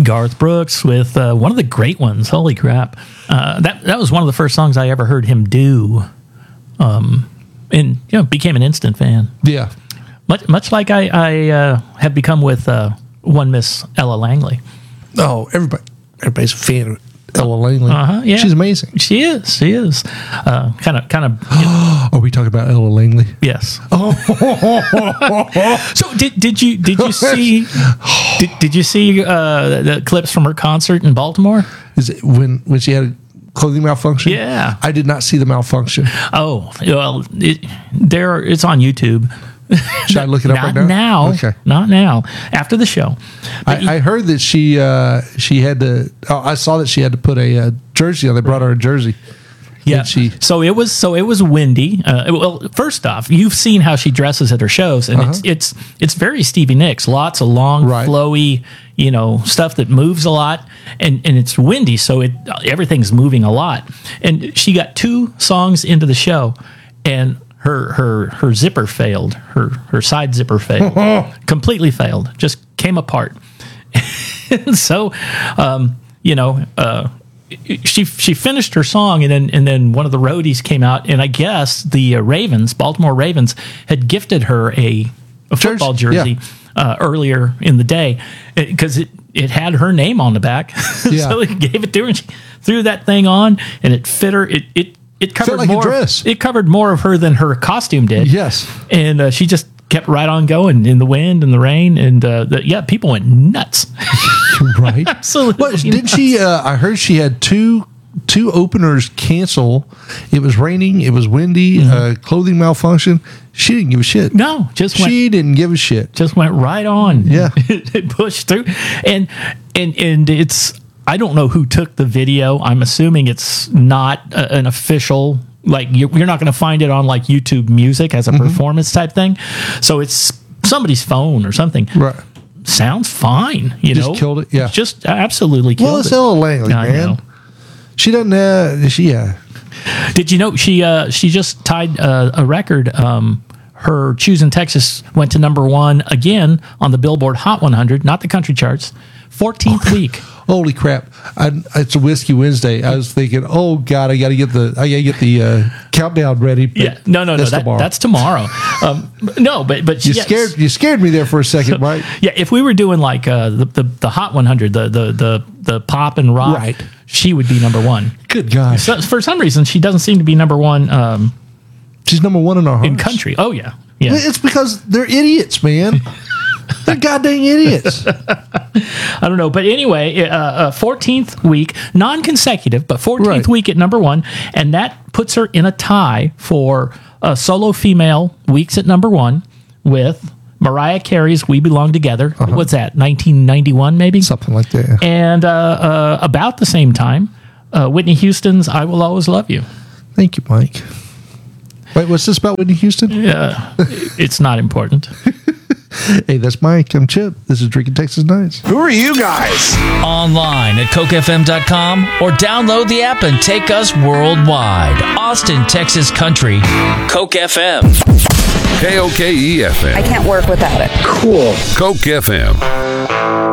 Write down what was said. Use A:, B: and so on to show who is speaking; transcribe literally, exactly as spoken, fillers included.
A: Garth Brooks with uh, one of the great ones. Holy crap! Uh, that that was one of the first songs I ever heard him do, um, and you know became an instant fan.
B: Yeah,
A: much much like I, I uh, have become with uh, one Miss Ella Langley.
B: Oh, everybody, everybody's a fan of Ella Langley.
A: Uh-huh, yeah.
B: She's amazing.
A: She is. She is. Kind of, kind of.
B: Are we talking about Ella Langley?
A: Yes. Oh. So did did you did you see did, did you see uh, the clips from her concert in Baltimore?
B: Is it when when she had a clothing malfunction?
A: Yeah.
B: I did not see the malfunction.
A: Oh well, it, there it's on YouTube.
B: Should I look it up
A: not
B: right now?
A: now.
B: Okay.
A: Not now. After the show.
B: I, I heard that she uh, she had to. Oh, I saw that she had to put a uh, jersey on. They brought her a jersey.
A: Yeah.
B: She,
A: so it was. So it was windy. Uh, well, first off, you've seen how she dresses at her shows, and
B: uh-huh.
A: it's it's it's very Stevie Nicks. Lots of long,
B: right.
A: flowy, you know, stuff that moves a lot, and and it's windy, so it everything's moving a lot. And she got two songs into the show, and her her her zipper failed. Her her side zipper failed. Completely failed. Just came apart. And so, um, you know, uh, she she finished her song, and then and then one of the roadies came out, and I guess the uh, Ravens, Baltimore Ravens, had gifted her a, a football jersey
B: yeah.
A: uh, earlier in the day because it, it had her name on the back.
B: Yeah.
A: So they gave it to her, and she threw that thing on, and it fit her. It it it covered
B: like
A: more.
B: a dress.
A: It covered more of her than her costume did.
B: Yes,
A: and uh, she just kept right on going in the wind and the rain, and uh, the, yeah, people went nuts.
B: Right.
A: Absolutely.
B: Well, didn't she? Uh, I heard she had two two openers cancel. It was raining. It was windy. Mm-hmm. Uh, clothing malfunction. She didn't give a shit.
A: No, just went,
B: she didn't give a shit.
A: Just went right on.
B: Yeah,
A: it, it pushed through, and and and it's. I don't know who took the video. I'm assuming it's not a, an official. Like you're, you're not going to find it on like YouTube Music as a mm-hmm. performance type thing. So it's somebody's phone or something.
B: Right.
A: Sounds fine. You
B: just
A: know,
B: killed it. Yeah,
A: just absolutely killed
B: well, it's
A: it.
B: Ella Langley,
A: I
B: man.
A: know.
B: She doesn't. Uh, she. Uh,
A: Did you know she? Uh, she just tied uh, a record. Um, her "Choosing Texas" went to number one again on the Billboard Hot one hundred, not the country charts. fourteenth week.
B: Holy crap! I, it's a Whiskey Wednesday. I was thinking, oh God, I got to get the I got to get the uh, countdown ready.
A: Yeah, no, no, no. That, tomorrow. That's tomorrow. Um, no, but but
B: you
A: yes.
B: scared you scared me there for a second, right?
A: Yeah, if we were doing like uh, the, the the Hot one hundred, the the the the pop and rock,
B: right.
A: she would be number one.
B: Good gosh!
A: So, for some reason, she doesn't seem to be number one. Um,
B: She's number one in our hearts.
A: In country. Oh yeah, yeah.
B: It's because they're idiots, man. They're goddamn idiots.
A: I don't know. But anyway, uh, uh, fourteenth week, non-consecutive, but fourteenth
B: right.
A: week at number one. And that puts her in a tie for uh, solo female weeks at number one with Mariah Carey's We Belong Together. Uh-huh. What's that, nineteen ninety-one maybe?
B: Something like that.
A: And uh, uh, about the same time, uh, Whitney Houston's I Will Always Love You.
B: Thank you, Mike. Wait, what's this about Whitney Houston?
A: Yeah, it's not important.
B: Hey, that's Mike. I'm Chip. This is Drinking Texas Nights.
C: Who are you guys?
D: Online at coke f m dot com or download the app and take us worldwide. Austin, Texas Country. Coke F M.
E: K O K E F M.
F: I can't work without it.
C: Cool.
E: Coke F M.